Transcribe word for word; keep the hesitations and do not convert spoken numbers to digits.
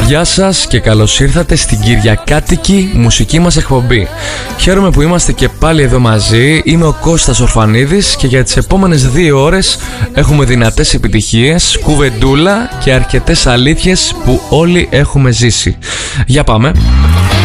Γεια σας και καλώς ήρθατε στην κυριακάτικη μουσική μας εκπομπή. Χαίρομαι που είμαστε και πάλι εδώ μαζί. Είμαι ο Κώστας Ορφανίδης και για τις επόμενες δύο ώρες έχουμε δυνατές επιτυχίες, κουβεντούλα και αρκετές αλήθειες που όλοι έχουμε ζήσει. Για πάμε.